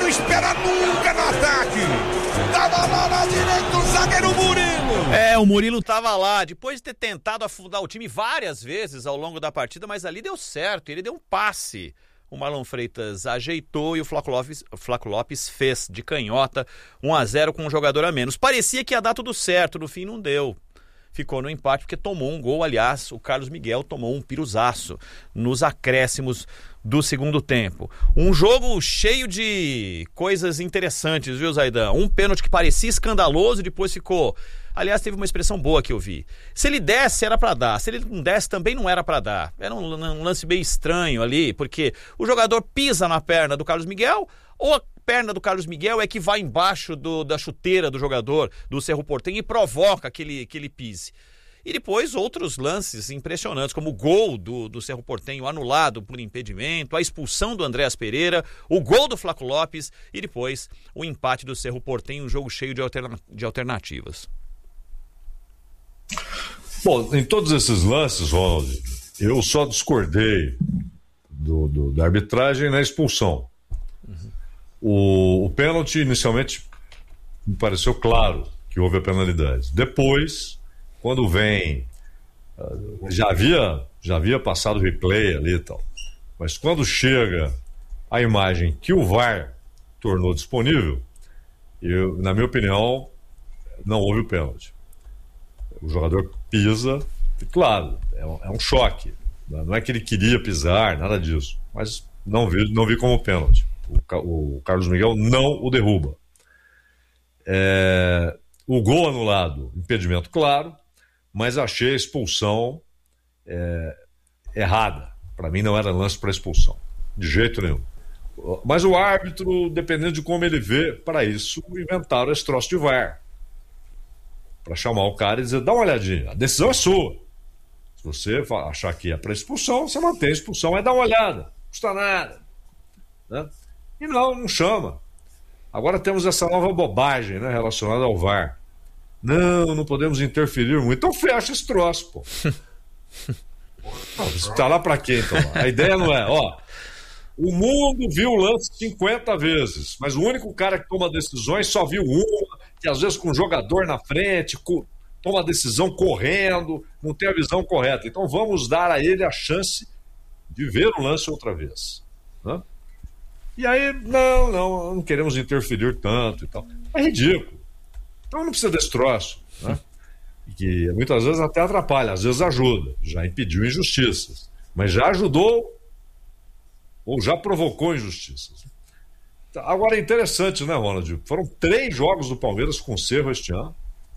não espera nunca no ataque. Tava lá na direita o zagueiro Murilo. O Murilo tava lá, depois de ter tentado afundar o time várias vezes ao longo da partida, mas ali deu certo, ele deu um passe. O Marlon Freitas ajeitou e o Flaco Lopes fez de canhota 1-0 com um jogador a menos. Parecia que ia dar tudo certo, no fim não deu. Ficou no empate porque tomou um gol, aliás, o Carlos Miguel tomou um piruzaço nos acréscimos do segundo tempo. Um jogo cheio de coisas interessantes, viu, Zaidan? Um pênalti que parecia escandaloso e depois ficou... Aliás, teve uma expressão boa que eu vi. Se ele desse, era pra dar. Se ele não desse, também não era pra dar. Era um lance meio estranho ali, porque o jogador pisa na perna do Carlos Miguel, ou a perna do Carlos Miguel é que vai embaixo da chuteira do jogador do Cerro Porteño e provoca que ele pise. E depois outros lances impressionantes, como o gol do Cerro Porteño anulado por impedimento, a expulsão do Andréas Pereira, o gol do Flaco Lopes e depois o empate do Cerro Porteño, um jogo cheio de alternativas. Bom, em todos esses lances, Ronald, eu só discordei da arbitragem na expulsão. O pênalti, inicialmente, me pareceu claro que houve a penalidade. Depois, quando vem... Já havia passado o replay ali e tal. Mas quando chega a imagem que o VAR tornou disponível, na minha opinião, não houve o pênalti. O jogador pisa, e claro, é um choque. Não é que ele queria pisar, nada disso. Mas não vi como pênalti. O Carlos Miguel não o derruba. O gol anulado, impedimento claro, mas achei a expulsão errada. Para mim não era lance para expulsão, de jeito nenhum. Mas o árbitro, dependendo de como ele vê, para isso inventaram esse troço de VAR. Para chamar o cara e dizer, dá uma olhadinha, a decisão é sua. Se você achar que é para expulsão, você mantém a expulsão, mas dá uma olhada, não custa nada. Né? E não chama. Agora temos essa nova bobagem, né, relacionada ao VAR. Não podemos interferir muito. Então fecha esse troço, pô. Você tá lá pra quê, então? A ideia não é, o mundo viu o lance 50 vezes, mas o único cara que toma decisões só viu uma, que às vezes com um jogador na frente, toma a decisão correndo, não tem a visão correta. Então vamos dar a ele a chance de ver o lance outra vez. Né? E aí, não queremos interferir tanto e tal. É ridículo. Então não precisa desse troço. Né? Que muitas vezes até atrapalha, às vezes ajuda. Já impediu injustiças. Mas já ajudou ou já provocou injustiças. Agora é interessante, né, Ronald? Foram 3 jogos do Palmeiras com Cerro este ano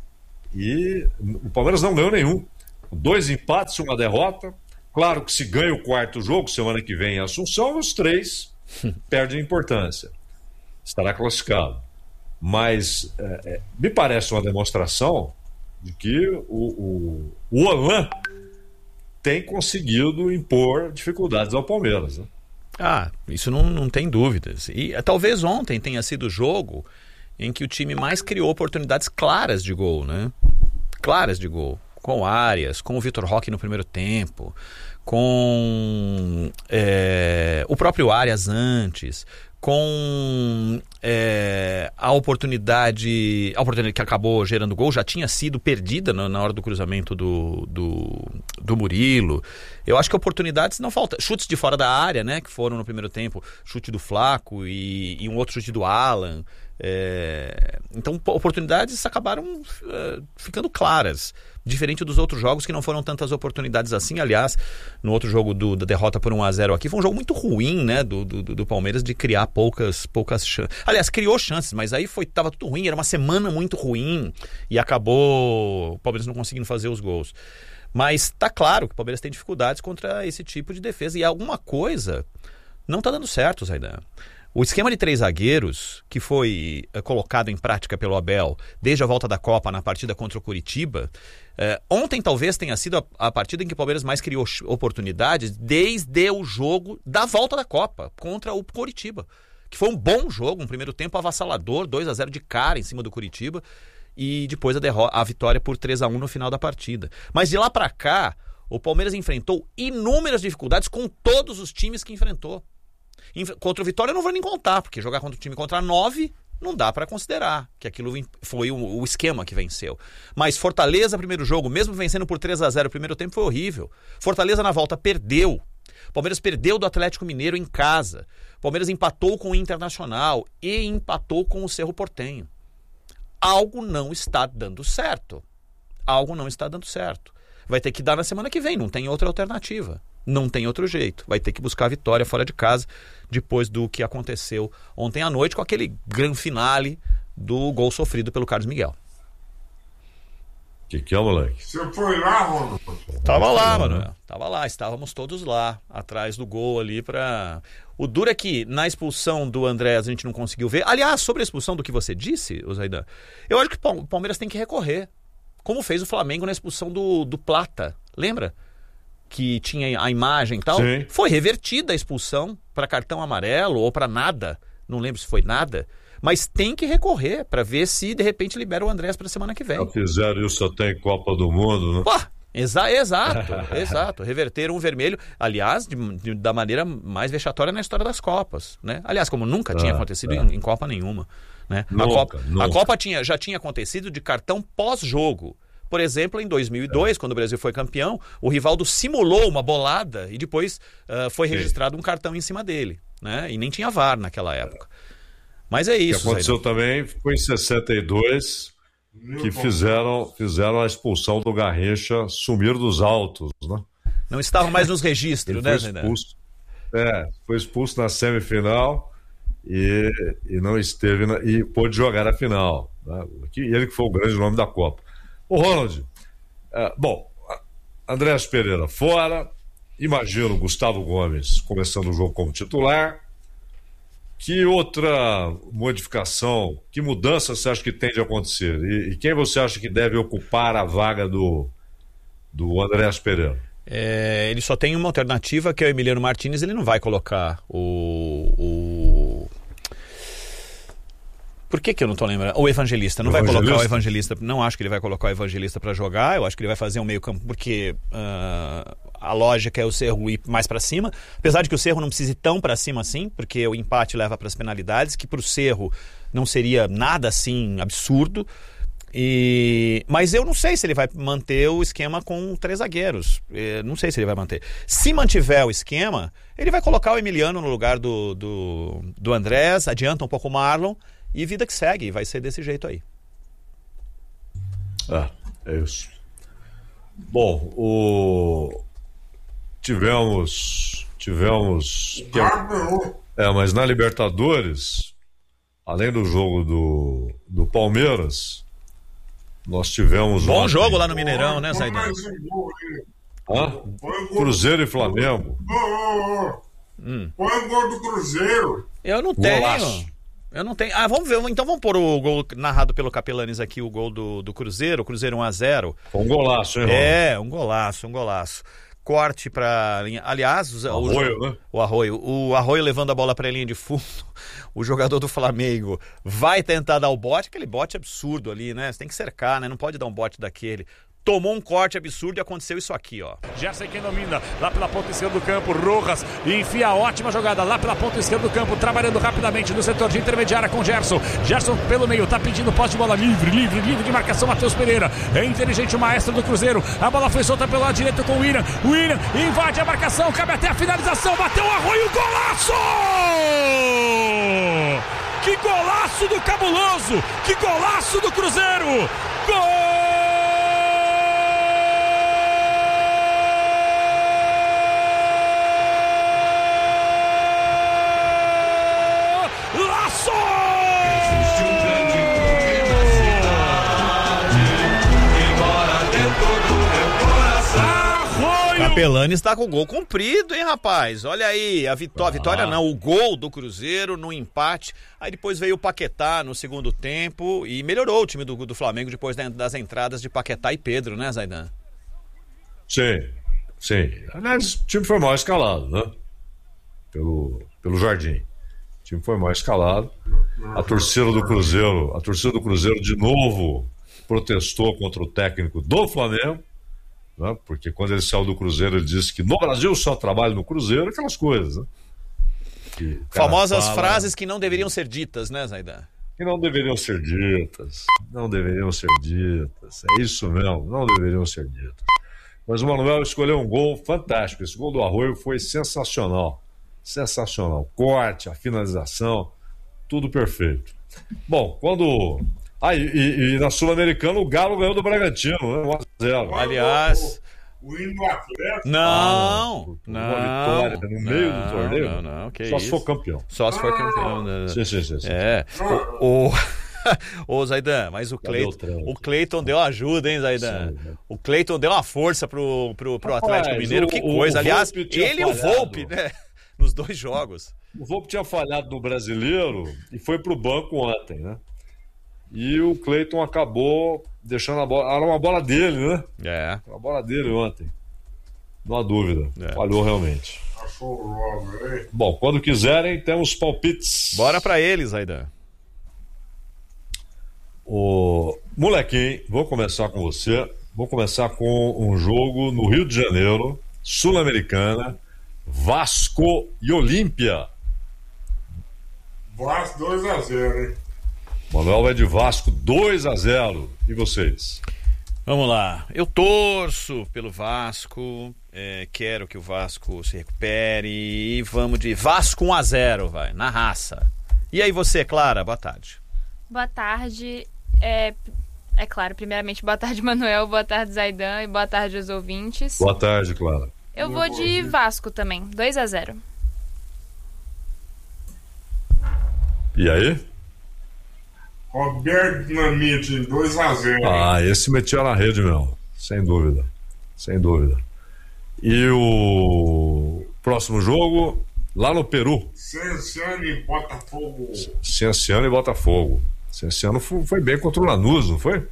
e o Palmeiras não ganhou nenhum. 2 empates e 1 derrota. Claro que se ganha o 4º jogo, semana que vem em Assunção, os 3 perdem importância. Estará classificado. Mas me parece uma demonstração de que o Holan tem conseguido impor dificuldades ao Palmeiras, né? Isso não tem dúvidas. E talvez ontem tenha sido o jogo em que o time mais criou oportunidades claras de gol, né? Claras de gol. Com o Arias, com o Vitor Roque no primeiro tempo, com o próprio Arias antes, com a oportunidade que acabou gerando gol, já tinha sido perdida na hora do cruzamento do Murilo. Eu acho que oportunidades não faltam. Chutes de fora da área, né, que foram no primeiro tempo, chute do Flaco e um outro chute do Alan. Então oportunidades acabaram ficando claras, diferente dos outros jogos que não foram tantas oportunidades assim. Aliás, no outro jogo da derrota por 1-0 aqui, foi um jogo muito ruim, né, do Palmeiras, de criar poucas chances. Aliás, criou chances, mas aí estava tudo ruim, era uma semana muito ruim e acabou o Palmeiras não conseguindo fazer os gols. Mas tá claro que o Palmeiras tem dificuldades contra esse tipo de defesa e alguma coisa não tá dando certo, Zaidan. O esquema de 3 zagueiros, que foi colocado em prática pelo Abel desde a volta da Copa na partida contra o Coritiba, ontem talvez tenha sido a partida em que o Palmeiras mais criou oportunidades desde o jogo da volta da Copa contra o Coritiba, que foi um bom jogo, um primeiro tempo avassalador, 2-0 de cara em cima do Coritiba, e depois a vitória por 3-1 no final da partida. Mas de lá para cá, o Palmeiras enfrentou inúmeras dificuldades com todos os times que enfrentou. Contra o Vitória eu não vou nem contar, porque jogar contra o time contra 9 não dá para considerar que aquilo foi o esquema que venceu. Mas Fortaleza, primeiro jogo, mesmo vencendo por 3-0 o primeiro tempo, foi horrível. Fortaleza na volta perdeu. Palmeiras perdeu do Atlético Mineiro em casa. Palmeiras empatou com o Internacional e empatou com o Cerro Porteño. Algo não está dando certo. Algo não está dando certo. Vai ter que dar na semana que vem, não tem outra alternativa. Não tem outro jeito. Vai ter que buscar a vitória fora de casa depois do que aconteceu ontem à noite com aquele grande finale do gol sofrido pelo Carlos Miguel. Que é, moleque? Você foi lá, Ronaldo? Tava lá, mano. Tava lá, estávamos todos lá, atrás do gol ali pra... O duro é que na expulsão do Andrés a gente não conseguiu ver. Aliás, sobre a expulsão do que você disse, Zaidan, eu acho que o Palmeiras tem que recorrer. Como fez o Flamengo na expulsão do Plata. Lembra? Que tinha a imagem e tal. Sim. Foi revertida a expulsão para cartão amarelo ou para nada. Não lembro se foi nada. Mas tem que recorrer para ver se de repente libera o Andrés para a semana que vem. Já fizeram isso até em Copa do Mundo, né? Pô, exato. Reverteram o vermelho, aliás, da maneira mais vexatória na história das Copas, né? Aliás, como nunca tinha acontecido em Copa nenhuma, né? Nunca. A Copa já tinha acontecido de cartão pós-jogo. Por exemplo, em 2002, quando o Brasil foi campeão, o Rivaldo simulou uma bolada e depois foi registrado um cartão em cima dele, né? E nem tinha VAR naquela época. Mas é isso. O que aconteceu também foi em 62, que fizeram a expulsão do Garrincha sumir dos autos, né? Não estavam mais nos registros, né, Zaidan? Foi expulso na semifinal e não esteve e pôde jogar a final, né? Ele que foi o grande nome da Copa. O Ronald, Andrés Pereira fora, imagino Gustavo Gomes começando o jogo como titular. Que outra modificação, que mudança você acha que tem de acontecer? E quem você acha que deve ocupar a vaga do Andrés Pereira? Ele só tem uma alternativa, que é o Emiliano Martínez. Ele não vai colocar Por que eu não tô lembrando? O Evangelista. Não vai colocar o Evangelista. Não acho que ele vai colocar o Evangelista para jogar. Eu acho que ele vai fazer um meio campo, porque a lógica é o Cerro ir mais para cima. Apesar de que o Cerro não precise ir tão para cima assim, porque o empate leva para as penalidades, que pro Cerro não seria nada assim absurdo. Mas eu não sei se ele vai manter o esquema com 3 zagueiros. Não sei se ele vai manter. Se mantiver o esquema, ele vai colocar o Emiliano no lugar do Andrés, adianta um pouco o Marlon, e vida que segue, vai ser desse jeito aí. É isso. Bom, tivemos mas na Libertadores, além do jogo do Palmeiras, nós tivemos bom jogo lá no Mineirão, né, Zaidan? Cruzeiro e Flamengo. Põe o gol do Cruzeiro. Eu não tenho. Vamos ver. Então vamos pôr o gol narrado pelo Capelanes aqui, o gol do Cruzeiro. O Cruzeiro 1-0. Um golaço, hein, Ron? Um golaço. Corte pra linha. Aliás, Arroio, né? O Arroio levando a bola pra linha de fundo. O jogador do Flamengo vai tentar dar o bote, aquele bote absurdo ali, né? Você tem que cercar, né? Não pode dar um bote daquele. Tomou um corte absurdo e aconteceu isso aqui, ó. Gerson quem domina, lá pela ponta esquerda do campo, Rojas enfia a ótima jogada lá pela ponta esquerda do campo, trabalhando rapidamente no setor de intermediária com Gerson pelo meio, tá pedindo posse de bola livre de marcação, Matheus Pereira, é inteligente o maestro do Cruzeiro, a bola foi solta pelo lado direito com o William invade a marcação, cabe até a finalização, bateu o Arroio, golaço! Que golaço do Cabuloso, que golaço do Cruzeiro, gol! Capelani está com o gol cumprido, hein, rapaz? Olha aí, a vitória não, o gol do Cruzeiro no empate. Aí depois veio o Paquetá no segundo tempo e melhorou o time do Flamengo depois das entradas de Paquetá e Pedro, né, Zaidan? Sim. Aliás, o time foi mal escalado, né? Pelo Jardim. O time foi mal escalado. A torcida do Cruzeiro de novo protestou contra o técnico do Flamengo. Porque quando ele saiu do Cruzeiro ele disse que no Brasil só trabalha no Cruzeiro, aquelas coisas, né? que o cara Famosas fala, frases que não deveriam ser ditas, né, Zaidan? que não deveriam ser ditas. Não deveriam ser ditas. É isso mesmo, não deveriam ser ditas. Mas o Manuel escolheu um gol fantástico. Esse gol do Arroio foi sensacional. Sensacional. Corte, a finalização, tudo perfeito. Bom, quando... e na Sul-Americana o Galo ganhou do Bragantino, né? 1-0. Aliás... O hino do Atlético. Não. Uma vitória no meio do torneio. Não, que só isso. se for campeão. Só se for campeão. Né? Sim. É. Ô, Zaidan, mas o Cleiton deu ajuda, hein, Zaidan? Sim. O Cleiton deu uma força pro Atlético Mineiro. Que coisa. Aliás, ele e o Volpi, né? Nos 2 jogos. O Volpi tinha falhado no Brasileiro e foi pro banco ontem, né? E o Cleiton acabou deixando a bola. Era uma bola dele, né? É. Uma bola dele ontem. Não há dúvida. Falhou realmente. Achou o logo, hein? Bom, quando quiserem, temos palpites. Bora pra eles, Zaidan. O molequinho, vou começar com você. Vou começar com um jogo no Rio de Janeiro, Sul-Americana, Vasco e Olímpia. Vasco 2-0, hein? Manuel vai de Vasco 2-0. E vocês? Vamos lá. Eu torço pelo Vasco. Quero que o Vasco se recupere. E vamos de Vasco 1-0, vai. Na raça. E aí você, Clara? Boa tarde. Boa tarde. É claro, primeiramente, boa tarde, Manuel. Boa tarde, Zaidan. E boa tarde aos ouvintes. Boa tarde, Clara. Eu vou de Vasco também. 2-0. E aí? Roberto Dinamite, 2-0. Ah, esse metia na rede mesmo. Sem dúvida. Sem dúvida. E o próximo jogo, lá no Peru. Cienciano e Botafogo. Cienciano e Botafogo. Cienciano foi bem contra o Lanús, não foi?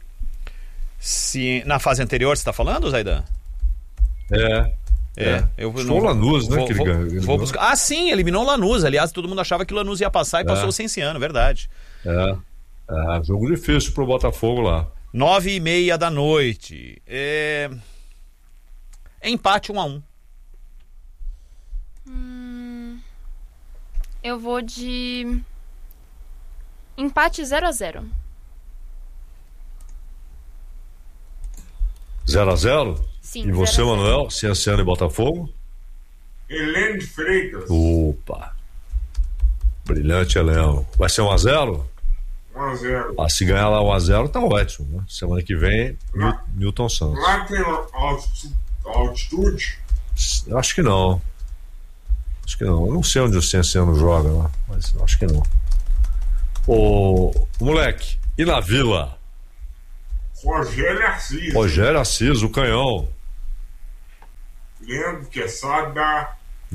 Na fase anterior, você está falando, Zaidan? Foi o Lanús, né? Que ele ganhou. Vou buscar. Ah, sim, eliminou o Lanús. Aliás, todo mundo achava que o Lanús ia passar e passou o Cienciano, verdade. Jogo difícil pro Botafogo lá. 9h30 da noite. Empate 1-1. Eu vou de empate 0-0. 0-0? Sim. E você, 0-0. Manuel? Cienciano e Botafogo? Helene de Freitas. Opa! Brilhante, Heleno. Vai ser 1-0? 1-0. Se ganhar lá 1-0, tá ótimo, né? Semana que vem, Newton Santos. Lá tem altitude? Eu acho que não. Eu não sei onde o Cienciano joga lá, mas acho que não. O moleque, e na Vila? Rogério Assis. Rogério Assis, o canhão. Leandro Quesada.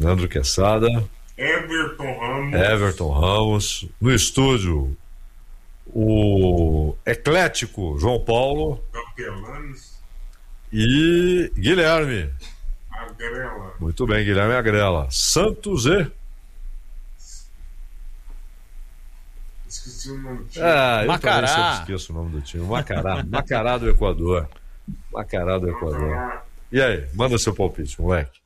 Everton Ramos. No estúdio, o eclético João Paulo. Capelanes. E Guilherme. Agrela. Muito bem, Guilherme Agrela. Santos e... Esqueci o nome do time. Eu Macará. também sempre esqueço o nome do time. Macará do Equador. E aí, manda seu palpite, moleque.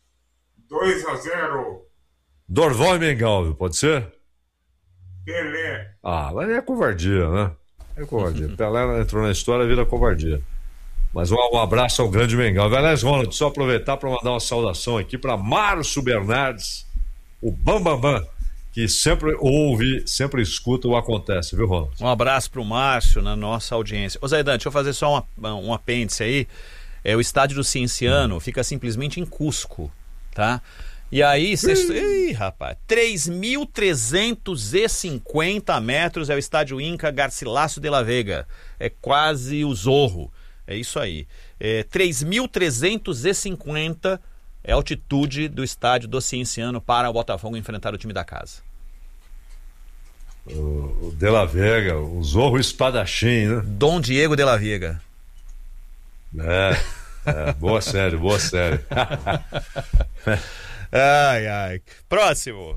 2-0. Dorval e Mengal, pode ser? Pelé. Mas é covardia, né? É covardia. Pelé entrou na história, vira covardia. Mas um abraço ao grande Mengal. Aliás, Ronald, só aproveitar para mandar uma saudação aqui para Márcio Bernardes, o Bambambam, que sempre ouve, sempre escuta o Acontece, viu, Ronald? Um abraço pro Márcio na nossa audiência. Ô Zaidan, deixa eu fazer só um apêndice aí. O estádio do Cienciano fica simplesmente em Cusco, tá? E aí, rapaz, 3.350 metros é o estádio Inca Garcilaso de la Vega. É quase o Zorro. É isso aí. 3.350 é a altitude do estádio do Cienciano para o Botafogo enfrentar o time da casa. O De La Vega, o Zorro Espadachim, né? Dom Diego de la Vega. Boa série. Ai. Próximo.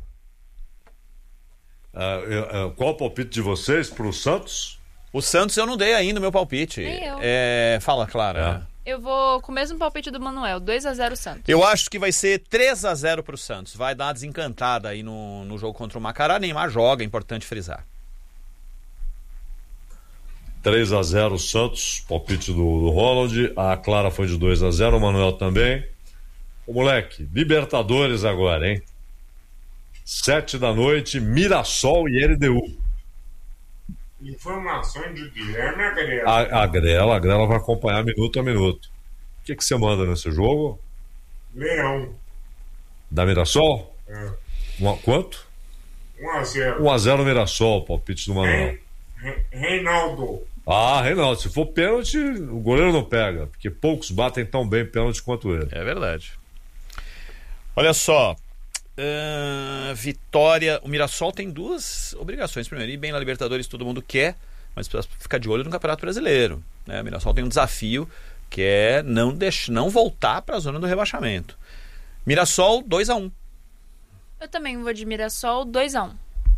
Qual o palpite de vocês pro Santos? O Santos eu não dei ainda o meu palpite. Nem eu. Fala, Clara. Eu vou com o mesmo palpite do Manuel, 2-0 Santos. Eu acho que vai ser 3-0 pro Santos. Vai dar uma desencantada aí no jogo contra o Macará. Neymar joga, é importante frisar. 3-0 Santos, palpite do Ronald. A Clara foi de 2-0, o Manuel também. Ô moleque, Libertadores agora, hein? 7 da noite, Mirassol e LDU. Informações de Guilherme Agrela. A Grela vai acompanhar minuto a minuto. O que você manda nesse jogo? Leão. Da Mirassol? É. Quanto? 1-0. 1-0 Mirassol, palpite do Manuel. Reinaldo. Reinaldo, se for pênalti, o goleiro não pega, porque poucos batem tão bem pênalti quanto ele. É verdade. Olha só, Vitória, o Mirassol tem duas obrigações. Primeiro, ir bem na Libertadores, todo mundo quer, mas precisa ficar de olho no Campeonato Brasileiro, né? O Mirassol tem um desafio que é não voltar para a zona do rebaixamento. Mirassol 2-1. Eu também vou de Mirassol 2-1.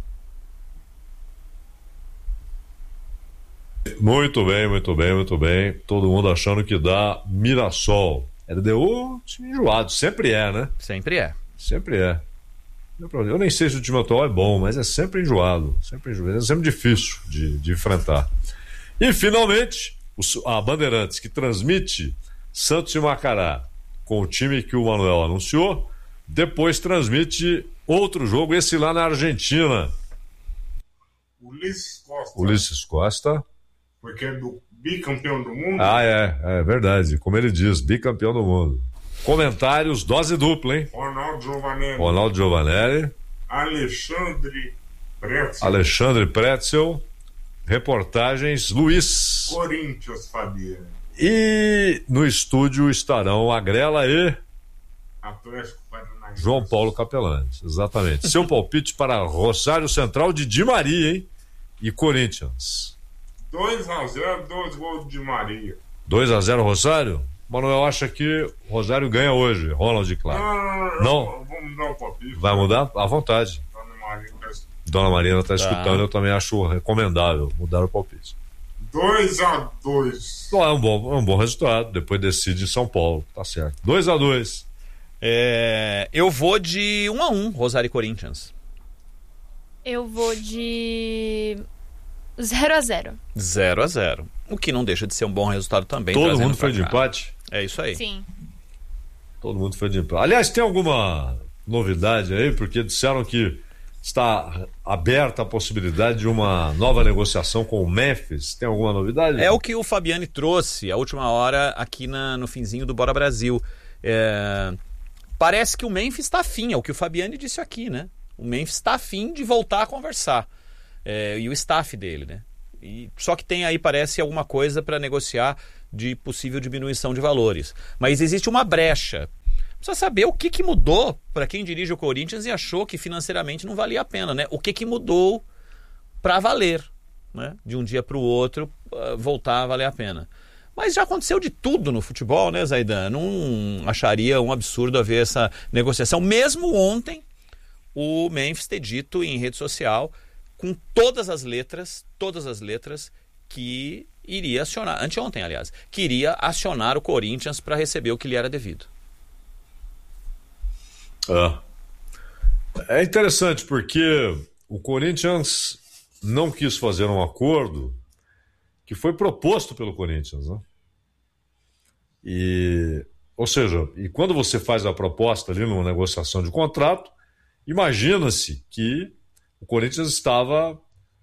Muito bem, muito bem, muito bem. Todo mundo achando que dá Mirassol. LDU, time enjoado, sempre é, né? Sempre é. Sempre é. Eu nem sei se o time atual é bom, mas é sempre enjoado. Sempre enjoado. É sempre difícil de enfrentar. E, finalmente, a Bandeirantes, que transmite Santos e Macará com o time que o Manuel anunciou, depois transmite outro jogo, esse lá na Argentina. Ulisses Costa. Porque é do bicampeão do mundo. É verdade. Como ele diz, bicampeão do mundo. Comentários, dose dupla, hein? Ronaldo Giovanelli. Alexandre Pretzel. Reportagens, Luiz. Corinthians, Fabiano. E no estúdio estarão Agrela e Atlético Paranaense. João Paulo Capelanes, exatamente. Seu palpite para Rosário Central de Di Maria, hein? E Corinthians. 2-0, 2 gols de Maria. 2-0 Rosário? Manuel acha que o Rosário ganha hoje, Ronald, claro. Não? Vamos mudar o palpite. Vai mudar? À vontade. Dona Marina está escutando, eu também acho recomendável mudar o palpite. 2-2. É um bom resultado, depois decide em São Paulo, tá certo. 2-2. Eu vou de 1-1, Rosário e Corinthians. Eu vou de 0-0. 0-0. O que não deixa de ser um bom resultado também. Todo mundo foi de empate? É isso aí. Sim. Todo mundo foi de empate. Aliás, tem alguma novidade aí? Porque disseram que está aberta a possibilidade de uma nova negociação com o Memphis. Tem alguma novidade? É o que o Fabiani trouxe a última hora aqui no finzinho do Bora Brasil. Parece que o Memphis está afim, é o que o Fabiani disse aqui, né? O Memphis está afim de voltar a conversar. E o staff dele, né? Só que tem aí, parece, alguma coisa para negociar de possível diminuição de valores. Mas existe uma brecha. Precisa saber o que mudou para quem dirige o Corinthians e achou que financeiramente não valia a pena, né? O que mudou para valer, né? De um dia para o outro voltar a valer a pena. Mas já aconteceu de tudo no futebol, né, Zaidan? Não acharia um absurdo haver essa negociação. Mesmo ontem, o Memphis ter dito em rede social, com todas as letras, que iria acionar, anteontem, aliás, que iria acionar o Corinthians para receber o que lhe era devido. É interessante porque o Corinthians não quis fazer um acordo que foi proposto pelo Corinthians, né? Ou seja, quando você faz a proposta ali numa negociação de contrato, imagina-se que o Corinthians estava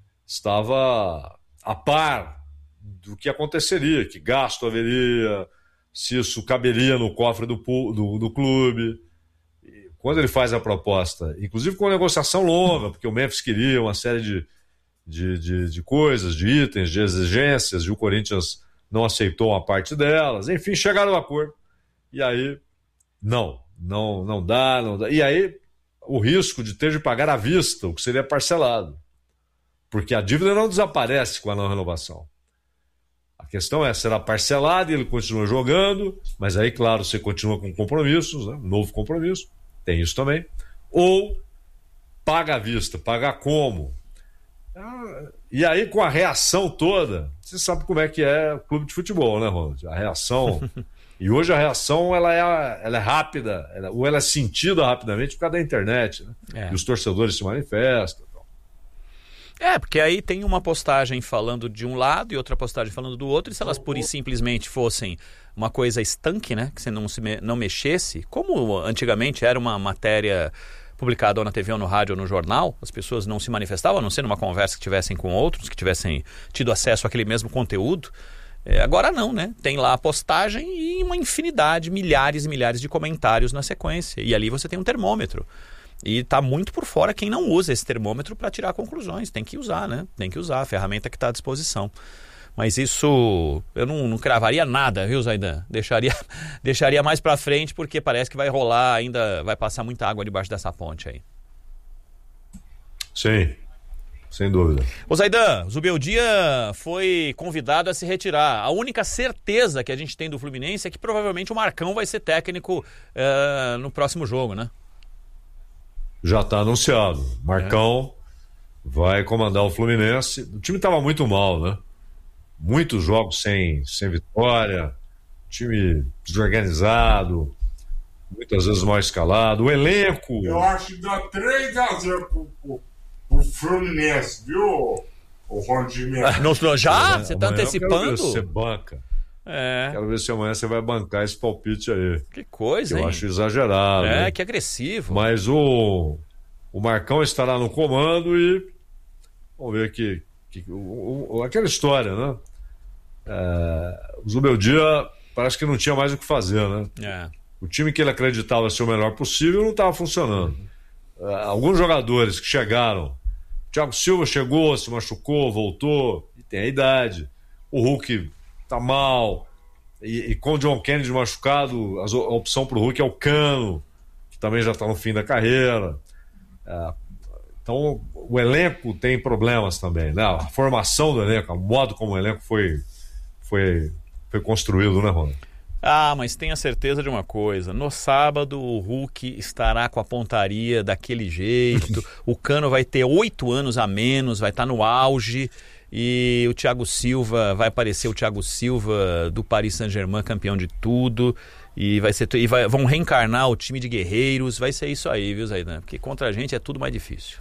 a par do que aconteceria, que gasto haveria, se isso caberia no cofre do clube. Quando ele faz a proposta, inclusive com uma negociação longa, porque o Memphis queria uma série de coisas, de itens, de exigências, e o Corinthians não aceitou uma parte delas. Enfim, chegaram ao acordo. E aí, não dá. E aí, o risco de ter de pagar à vista, o que seria parcelado. Porque a dívida não desaparece com a não renovação. A questão será parcelado e ele continua jogando, mas aí, claro, você continua com compromissos, né? Um novo compromisso. Tem isso também. Ou paga à vista, paga como? E aí, com a reação toda, você sabe como é que é o clube de futebol, né, Ronald? A reação E hoje a reação ela é rápida, ou ela é sentida rapidamente por causa da internet, né? E os torcedores se manifestam. Porque aí tem uma postagem falando de um lado e outra postagem falando do outro, e se elas pura e simplesmente fossem uma coisa estanque, né, que você não mexesse, como antigamente era uma matéria publicada ou na TV ou no rádio ou no jornal, as pessoas não se manifestavam, a não ser numa conversa que tivessem com outros, que tivessem tido acesso àquele mesmo conteúdo. Agora não, né? Tem lá a postagem e uma infinidade, milhares e milhares de comentários na sequência, e ali você tem um termômetro. E está muito por fora quem não usa esse termômetro para tirar conclusões. Tem que usar, né? Tem que usar a ferramenta que está à disposição. Mas isso eu não cravaria nada, viu, Zaidan? Deixaria mais para frente, porque parece que vai rolar ainda, vai passar muita água debaixo dessa ponte aí. Sim, sem dúvida. Ô Zaidan, Zubeldia foi convidado a se retirar. A única certeza que a gente tem do Fluminense é que provavelmente o Marcão vai ser técnico no próximo jogo, né? Já está anunciado. Marcão vai comandar o Fluminense. O time estava muito mal, né? Muitos jogos sem vitória, time desorganizado, muitas vezes mal escalado. O elenco... Eu acho que dá 3-0 pro Fluminense, viu, o Rondimento? Não, já? Você está antecipando? Quero ver se você banca. Quero ver se amanhã você vai bancar esse palpite aí. Que coisa, hein? Eu acho exagerado. Que agressivo. Mas o Marcão estará no comando e vamos ver aquela história, né? O Zubeldia parece que não tinha mais o que fazer, né? O time que ele acreditava ser o melhor possível não estava funcionando. Alguns jogadores que chegaram, o Thiago Silva chegou, se machucou, voltou, e tem a idade. O Hulk tá mal, e com o John Kennedy machucado, a opção pro Hulk é o Cano, que também já tá no fim da carreira. Então o elenco tem problemas também, né? A formação do elenco, o modo como o elenco foi construído, né, Ronaldo? Mas tenha certeza de uma coisa, no sábado o Hulk estará com a pontaria daquele jeito, o Cano vai ter 8 anos a menos, vai estar no auge, e o Thiago Silva vai parecer o Thiago Silva do Paris Saint-Germain, campeão de tudo, e vão reencarnar o time de guerreiros. Vai ser isso aí, viu, Zaidan? Porque contra a gente é tudo mais difícil.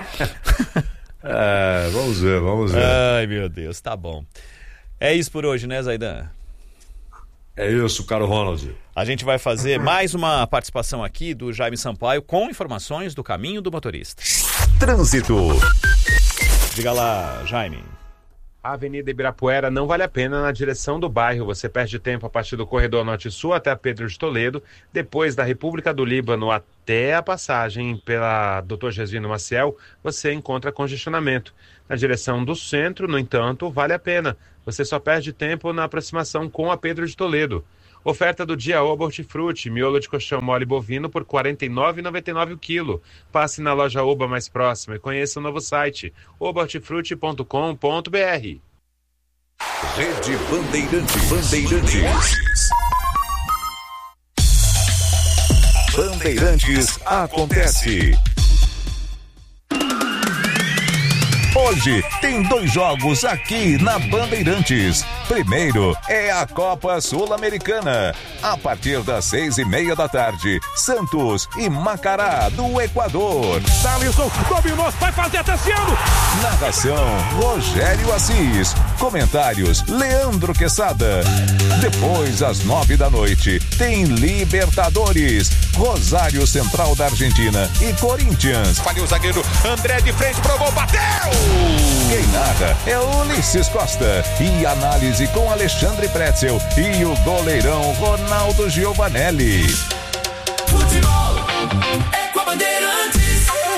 Vamos ver. Ai, meu Deus, tá bom. É isso por hoje, né, Zaidan? É isso, caro Ronald. A gente vai fazer mais uma participação aqui do Jaime Sampaio com informações do caminho do motorista. Trânsito. Diga lá, Jaime. A Avenida Ibirapuera não vale a pena na direção do bairro. Você perde tempo a partir do corredor Norte-Sul até a Pedro de Toledo, depois da República do Líbano até a passagem pela Dr. Gesvino Maciel, você encontra congestionamento. Na direção do centro, no entanto, vale a pena. Você só perde tempo na aproximação com a Pedro de Toledo. Oferta do dia Oba Hortifruti, miolo de colchão mole bovino por R$ 49,99 o quilo. Passe na loja Oba mais próxima e conheça o novo site, obahortifruti.com.br. Rede Bandeirantes. Bandeirantes acontece. Hoje tem 2 jogos aqui na Bandeirantes. Primeiro é a Copa Sul-Americana. A partir das 6:30 da tarde, Santos e Macará, do Equador. Thalisson dominou, vai fazer Tassiano. Narração, Rogério Assis. Comentários, Leandro Quesada. Depois, às 9 da noite, tem Libertadores. Rosário Central da Argentina e Corinthians. Falhou o zagueiro, André de frente pro gol, bateu! Quem narra é Ulisses Costa. E análise com Alexandre Pretzel e o goleirão Ronaldo Giovanelli. Futebol é com a Bandeirantes.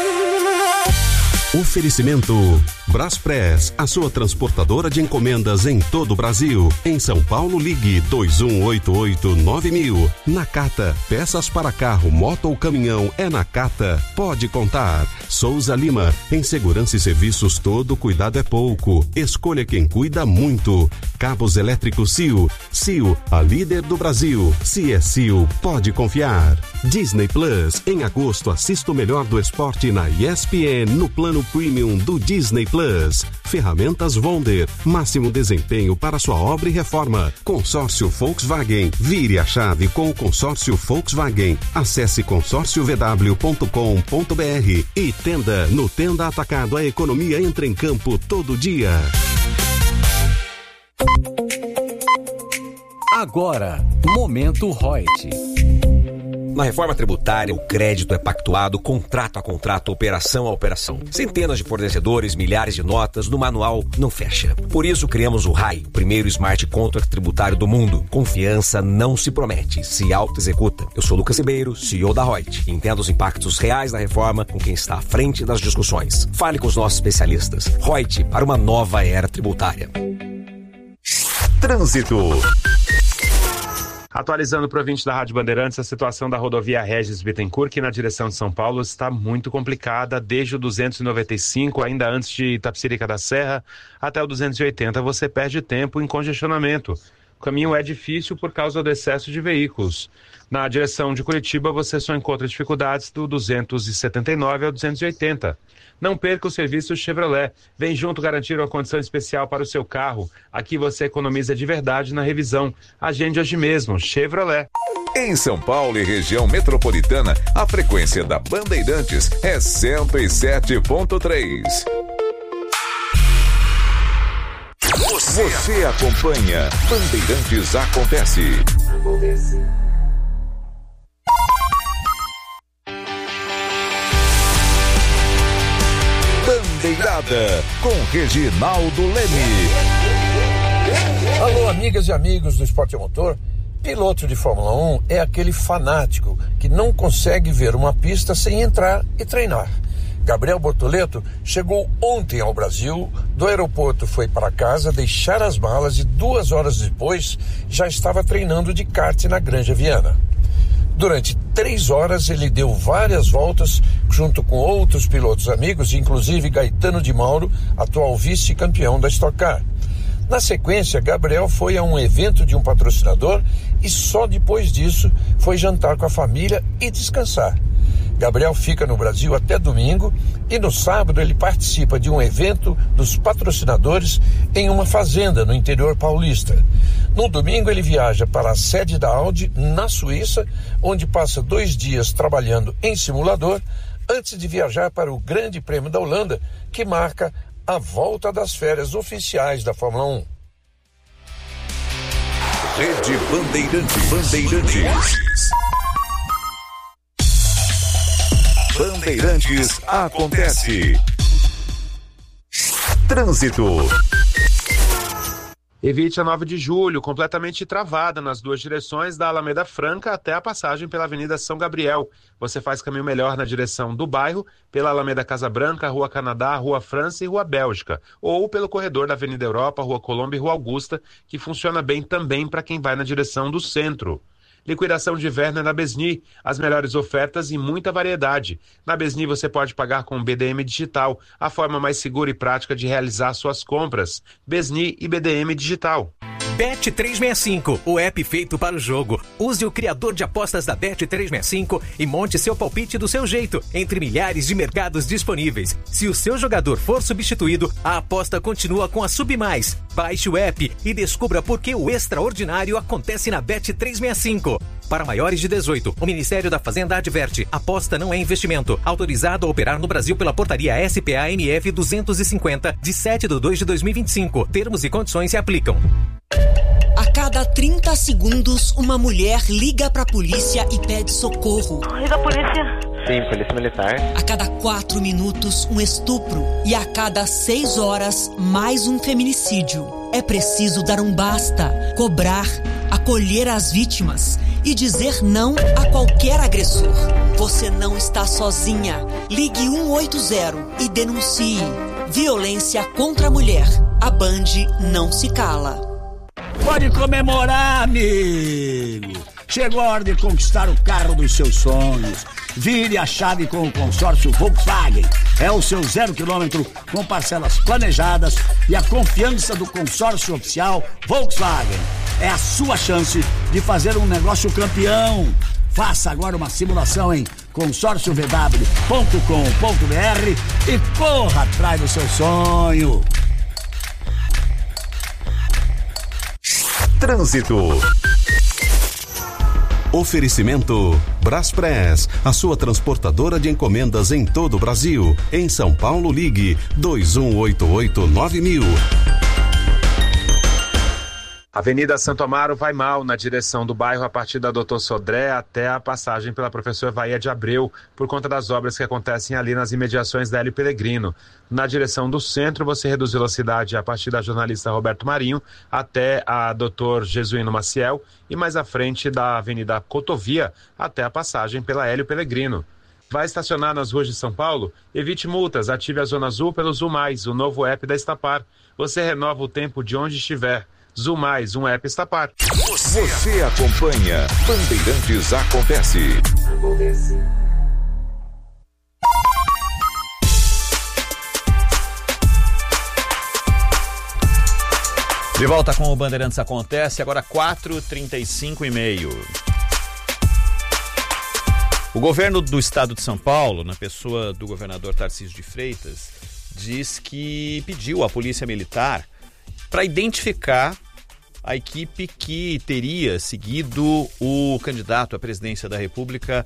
Oferecimento Braspress, a sua transportadora de encomendas em todo o Brasil. Em São Paulo, ligue 2188-9000. Nakata, peças para carro, moto ou caminhão, é Nakata. Pode contar. Souza Lima, em segurança e serviços todo cuidado é pouco. Escolha quem cuida muito. Cabos elétricos Sil. Sil, a líder do Brasil. Se é Sil, pode confiar. Disney Plus, em agosto assista o melhor do esporte na ESPN no plano Premium do Disney Plus. Ferramentas Wonder, máximo desempenho para sua obra e reforma. Consórcio Volkswagen, vire a chave com o consórcio Volkswagen. Acesse consórciovw.com.br e Tenda. No Tenda Atacado, a economia entra em campo todo dia. Agora, Momento Reut. Na reforma tributária, o crédito é pactuado contrato a contrato, operação a operação. Centenas de fornecedores, milhares de notas, no manual não fecha. Por isso criamos o RAI, o primeiro smart contract tributário do mundo. Confiança não se promete, se auto-executa. Eu sou Lucas Ribeiro, CEO da Reut. Entenda os impactos reais da reforma com quem está à frente das discussões. Fale com os nossos especialistas. Reut, para uma nova era tributária. Trânsito. Atualizando para o ouvinte da Rádio Bandeirantes, a situação da rodovia Regis Bittencourt, que na direção de São Paulo está muito complicada, desde o 295, ainda antes de Itapecerica da Serra, até o 280, você perde tempo em congestionamento. O caminho é difícil por causa do excesso de veículos. Na direção de Curitiba, você só encontra dificuldades do 279 ao 280. Não perca o serviço Chevrolet. Vem junto garantir uma condição especial para o seu carro. Aqui você economiza de verdade na revisão. Agende hoje mesmo, Chevrolet. Em São Paulo e região metropolitana, a frequência da Bandeirantes é 107.3. Você acompanha Bandeirantes Acontece. Bandeirada com Reginaldo Leme. Alô, amigas e amigos do Esporte a Motor. Piloto de Fórmula 1 é aquele fanático que não consegue ver uma pista sem entrar e treinar. Gabriel Bortoleto chegou ontem ao Brasil, do aeroporto foi para casa deixar as malas e 2 horas depois já estava treinando de kart na Granja Viana. Durante 3 horas ele deu várias voltas junto com outros pilotos amigos, inclusive Gaetano de Mauro, atual vice-campeão da Stock Car. Na sequência, Gabriel foi a um evento de um patrocinador e só depois disso foi jantar com a família e descansar. Gabriel fica no Brasil até domingo e no sábado ele participa de um evento dos patrocinadores em uma fazenda no interior paulista. No domingo ele viaja para a sede da Audi na Suíça, onde passa 2 dias trabalhando em simulador antes de viajar para o Grande Prêmio da Holanda, que marca a volta das férias oficiais da Fórmula 1. Rede Bandeirantes. Bandeirantes Acontece. Trânsito. Evite a 9 de julho, completamente travada nas 2 direções da Alameda Franca até a passagem pela Avenida São Gabriel. Você faz caminho melhor na direção do bairro, pela Alameda Casa Branca, Rua Canadá, Rua França e Rua Bélgica, ou pelo corredor da Avenida Europa, Rua Colômbia e Rua Augusta, que funciona bem também para quem vai na direção do centro. Liquidação de inverno é na Besni, as melhores ofertas e muita variedade. Na Besni você pode pagar com BDM Digital, a forma mais segura e prática de realizar suas compras. Besni e BDM Digital. Bet365, o app feito para o jogo. Use o criador de apostas da Bet365 e monte seu palpite do seu jeito, entre milhares de mercados disponíveis. Se o seu jogador for substituído, a aposta continua com a Submais. Baixe o app e descubra por que o extraordinário acontece na Bet365. Para maiores de 18, o Ministério da Fazenda adverte: aposta não é investimento. Autorizado a operar no Brasil pela portaria SPA-MF 250, de 7/2/2025. Termos e condições se aplicam. A cada 30 segundos, uma mulher liga pra polícia e pede socorro. Liga a polícia. Sim, polícia militar. A cada 4 minutos, um estupro. E a cada 6 horas, mais um feminicídio. É preciso dar um basta, cobrar, acolher as vítimas e dizer não a qualquer agressor. Você não está sozinha. Ligue 180 e denuncie. Violência contra a mulher. A Band não se cala. Pode comemorar, amigo! Chegou a hora de conquistar o carro dos seus sonhos. Vire a chave com o consórcio Volkswagen. É o seu 0 km com parcelas planejadas e a confiança do consórcio oficial Volkswagen. É a sua chance de fazer um negócio campeão. Faça agora uma simulação em consórciovw.com.br e corra atrás do seu sonho. Trânsito. Oferecimento Braspress, a sua transportadora de encomendas em todo o Brasil. Em São Paulo, ligue 2188-9000. Avenida Santo Amaro vai mal na direção do bairro a partir da Doutor Sodré até a passagem pela Professor Evaía de Abreu, por conta das obras que acontecem ali nas imediações da Hélio Pelegrino. Na direção do centro, você reduz velocidade a partir da jornalista Roberto Marinho até a Doutor Jesuíno Maciel e mais à frente da Avenida Cotovia até a passagem pela Hélio Pelegrino. Vai estacionar nas ruas de São Paulo? Evite multas, ative a Zona Azul pelo Zul Mais, o novo app da Estapar. Você renova o tempo de onde estiver. Zul Mais, um app Estapar. Você acompanha Bandeirantes Acontece. De volta com o Bandeirantes Acontece, agora 4h35. O governo do estado de São Paulo, na pessoa do governador Tarcísio de Freitas, diz que pediu à Polícia Militar para identificar a equipe que teria seguido o candidato à presidência da República,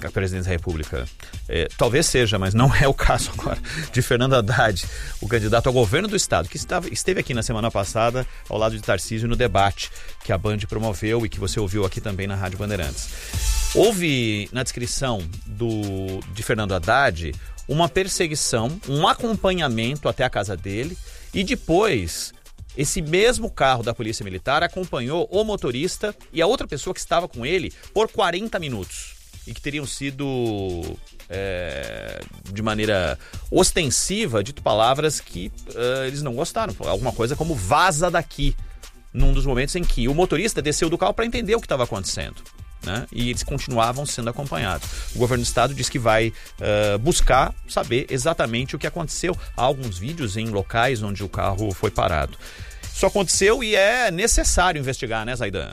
talvez seja, mas não é o caso agora, de Fernando Haddad, o candidato ao governo do estado, que esteve aqui na semana passada ao lado de Tarcísio no debate que a Band promoveu e que você ouviu aqui também na Rádio Bandeirantes. Houve na descrição de Fernando Haddad uma perseguição, um acompanhamento até a casa dele e depois esse mesmo carro da Polícia Militar acompanhou o motorista e a outra pessoa que estava com ele por 40 minutos e que teriam sido, de maneira ostensiva, dito palavras que eles não gostaram. Alguma coisa como vaza daqui, num dos momentos em que o motorista desceu do carro para entender o que estava acontecendo. Né? E eles continuavam sendo acompanhados. O governo do estado diz que vai buscar saber exatamente o que aconteceu. Há alguns vídeos em locais onde o carro foi parado. Isso aconteceu e é necessário investigar, né, Zaidan?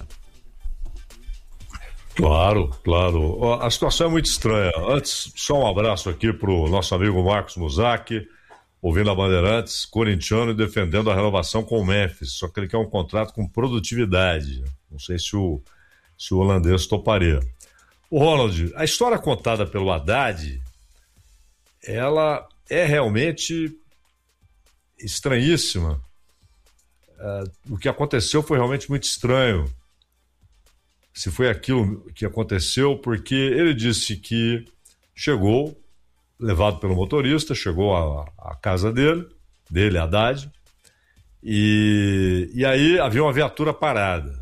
Claro. A situação é muito estranha. Antes, só um abraço aqui pro nosso amigo Marcos Muzak, ouvindo a Bandeirantes, corintiano e defendendo a renovação com o Memphis. Só que ele quer um contrato com produtividade. Não sei se o holandês toparia. O Ronald, a história contada pelo Haddad, ela é realmente estranhíssima. O que aconteceu foi realmente muito estranho. Se foi aquilo que aconteceu, porque ele disse que chegou, levado pelo motorista, chegou à casa dele, Haddad, e aí havia uma viatura parada.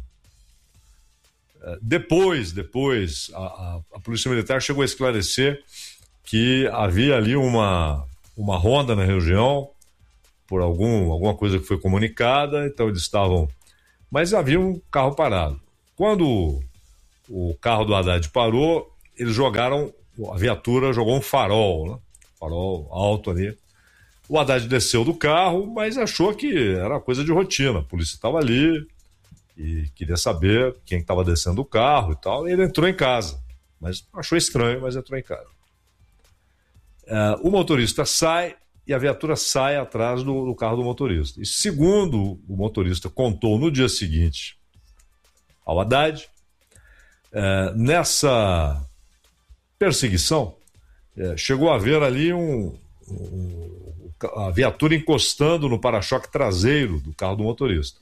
Depois a Polícia Militar chegou a esclarecer que havia ali uma ronda na região por alguma coisa que foi comunicada, então eles estavam... Mas havia um carro parado. Quando o carro do Haddad parou, a viatura jogou um farol, né? Farol alto ali. O Haddad desceu do carro, mas achou que era coisa de rotina, a polícia estava ali e queria saber quem estava descendo do carro e tal, e ele entrou em casa, mas achou estranho, mas entrou em casa. O motorista sai e a viatura sai atrás do carro do motorista. E segundo o motorista contou no dia seguinte ao Haddad, nessa perseguição, chegou a haver ali a viatura encostando no para-choque traseiro do carro do motorista.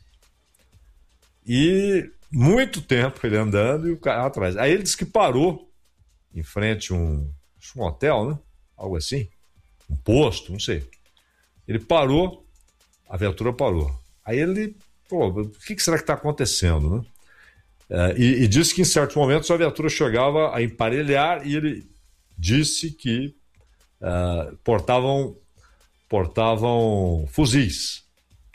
E muito tempo ele andando e o carro atrás. Aí ele disse que parou em frente a um hotel, né? Algo assim. Um posto, não sei. Ele parou, a viatura parou. Aí ele, o que será que está acontecendo, né? E disse que em certos momentos a viatura chegava a emparelhar e ele disse que portavam fuzis.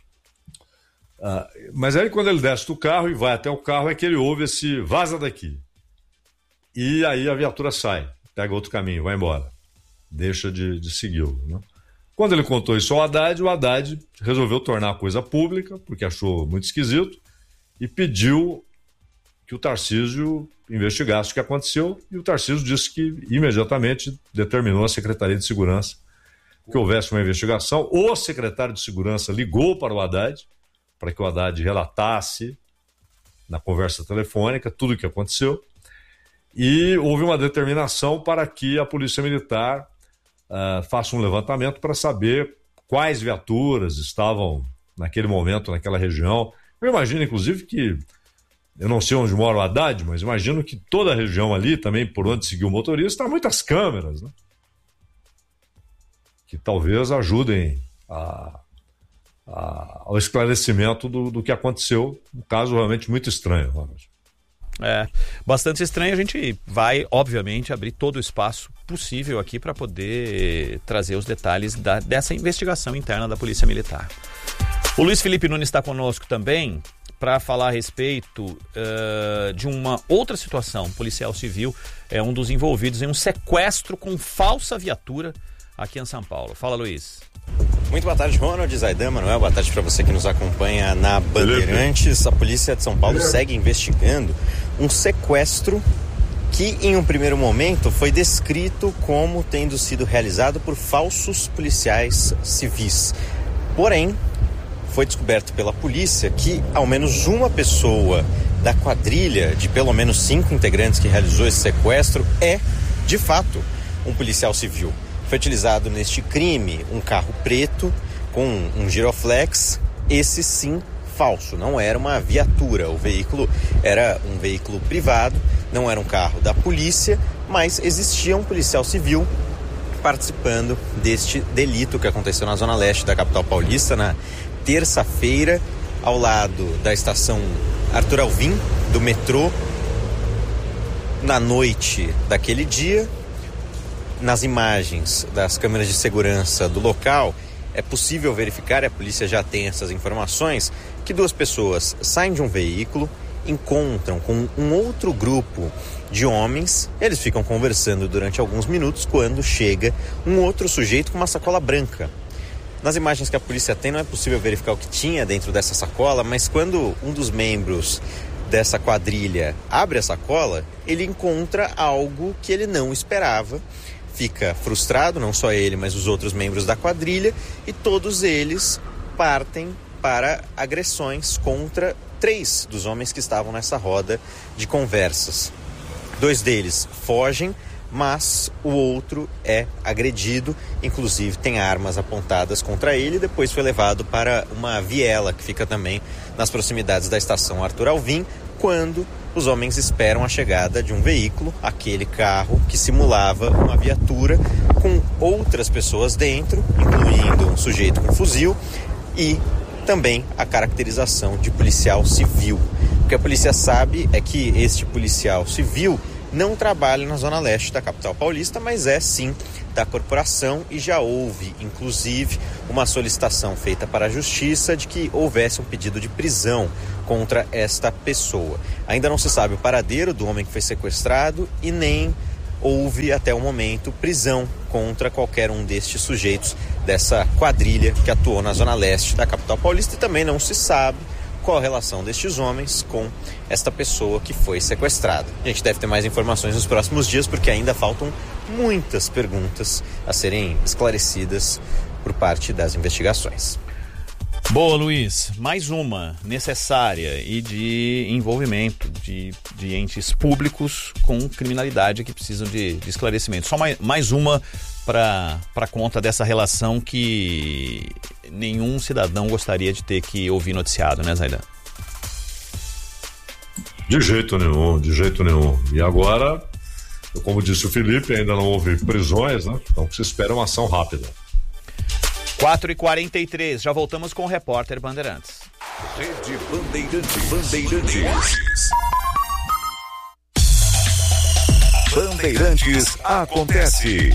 Mas aí quando ele desce do carro e vai até o carro é que ele ouve esse vaza daqui. E aí a viatura sai, pega outro caminho, vai embora. Deixa de segui-lo, né? Quando ele contou isso ao Haddad, o Haddad resolveu tornar a coisa pública, porque achou muito esquisito, e pediu que o Tarcísio investigasse o que aconteceu, e o Tarcísio disse que imediatamente determinou à Secretaria de Segurança que houvesse uma investigação. O secretário de Segurança ligou para o Haddad, para que o Haddad relatasse na conversa telefônica tudo o que aconteceu, e houve uma determinação para que a Polícia Militar faça um levantamento para saber quais viaturas estavam naquele momento, naquela região. Eu imagino, inclusive, que, eu não sei onde mora o Haddad, mas imagino que toda a região ali, também por onde seguiu o motorista, há muitas câmeras, né? Que talvez ajudem ao esclarecimento do que aconteceu. Um caso realmente muito estranho, Ronald. Bastante estranho. A gente vai, obviamente, abrir todo o espaço possível aqui para poder trazer os detalhes dessa investigação interna da Polícia Militar. O Luiz Felipe Nunes está conosco também para falar a respeito de uma outra situação. O policial civil é um dos envolvidos em um sequestro com falsa viatura aqui em São Paulo. Fala, Luiz. Muito boa tarde, Ronald, Zaidan, Manuel. Boa tarde para você que nos acompanha na Bandeirantes. A Polícia de São Paulo segue investigando um sequestro que, em um primeiro momento, foi descrito como tendo sido realizado por falsos policiais civis. Porém, foi descoberto pela polícia que ao menos uma pessoa da quadrilha de pelo menos 5 integrantes que realizou esse sequestro é, de fato, um policial civil. Foi utilizado neste crime um carro preto com um giroflex, esse sim falso, não era uma viatura. O veículo era um veículo privado, não era um carro da polícia, mas existia um policial civil participando deste delito que aconteceu na zona leste da capital paulista na terça-feira, ao lado da estação Arthur Alvim, do metrô, na noite daquele dia. Nas imagens das câmeras de segurança do local, é possível verificar, e a polícia já tem essas informações, que 2 pessoas saem de um veículo, encontram com um outro grupo de homens, eles ficam conversando durante alguns minutos quando chega um outro sujeito com uma sacola branca. Nas imagens que a polícia tem, não é possível verificar o que tinha dentro dessa sacola, mas quando um dos membros dessa quadrilha abre a sacola, ele encontra algo que ele não esperava. Fica frustrado, não só ele, mas os outros membros da quadrilha, e todos eles partem para agressões contra 3 dos homens que estavam nessa roda de conversas. 2 deles fogem, mas o outro é agredido, inclusive tem armas apontadas contra ele, e depois foi levado para uma viela que fica também nas proximidades da estação Arthur Alvim, quando os homens esperam a chegada de um veículo, aquele carro que simulava uma viatura com outras pessoas dentro, incluindo um sujeito com fuzil e também a caracterização de policial civil. O que a polícia sabe é que este policial civil não trabalha na zona leste da capital paulista, mas é sim da corporação, e já houve, inclusive, uma solicitação feita para a justiça de que houvesse um pedido de prisão contra esta pessoa. Ainda não se sabe o paradeiro do homem que foi sequestrado e nem houve até o momento prisão contra qualquer um destes sujeitos dessa quadrilha que atuou na zona leste da capital paulista, e também não se sabe qual a relação destes homens com esta pessoa que foi sequestrada. A gente deve ter mais informações nos próximos dias, porque ainda faltam muitas perguntas a serem esclarecidas por parte das investigações. Boa, Luiz. Mais uma necessária e de envolvimento de entes públicos com criminalidade que precisam de esclarecimento. Só mais uma para conta dessa relação que nenhum cidadão gostaria de ter que ouvir noticiado, né, Zaidan? De jeito nenhum, de jeito nenhum. E agora, como disse o Felipe, ainda não houve prisões, né? Então se espera uma ação rápida. 4h43, já voltamos com o repórter Bandeirantes. Rede Bandeirantes. Bandeirantes acontece.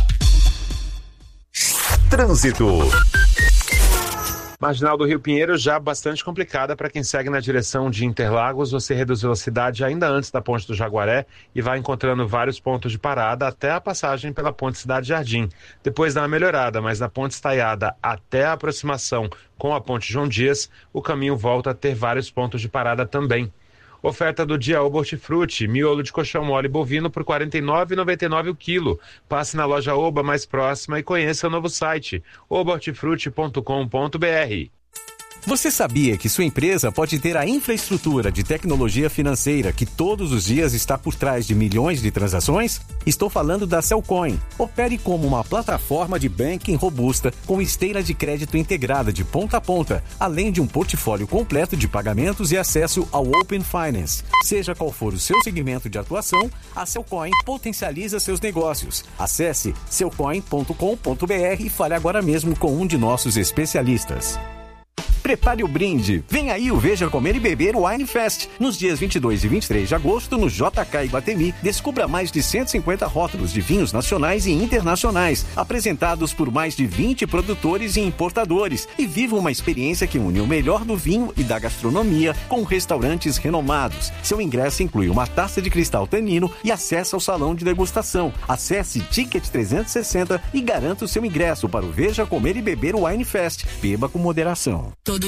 Trânsito. Marginal do Rio Pinheiro já bastante complicada para quem segue na direção de Interlagos. Você reduz velocidade ainda antes da Ponte do Jaguaré e vai encontrando vários pontos de parada até a passagem pela Ponte Cidade Jardim. Depois dá uma melhorada, mas na Ponte Estaiada até a aproximação com a Ponte João Dias, o caminho volta a ter vários pontos de parada também. Oferta do dia Oba Hortifruti, miolo de colchão mole bovino por R$ 49,99 o quilo. Passe na loja Oba mais próxima e conheça o novo site, obahortifruti.com.br. Você sabia que sua empresa pode ter a infraestrutura de tecnologia financeira que todos os dias está por trás de milhões de transações? Estou falando da Cellcoin. Opere como uma plataforma de banking robusta com esteira de crédito integrada de ponta a ponta, além de um portfólio completo de pagamentos e acesso ao Open Finance. Seja qual for o seu segmento de atuação, a Cellcoin potencializa seus negócios. Acesse cellcoin.com.br e fale agora mesmo com um de nossos especialistas. Prepare o brinde. Vem aí o Veja Comer e Beber Wine Fest. Nos dias 22 e 23 de agosto, no JK Iguatemi, descubra mais de 150 rótulos de vinhos nacionais e internacionais, apresentados por mais de 20 produtores e importadores. E viva uma experiência que une o melhor do vinho e da gastronomia com restaurantes renomados. Seu ingresso inclui uma taça de cristal Tanino e acesso ao salão de degustação. Acesse Ticket 360 e garanta o seu ingresso para o Veja Comer e Beber Wine Fest. Beba com moderação. Todo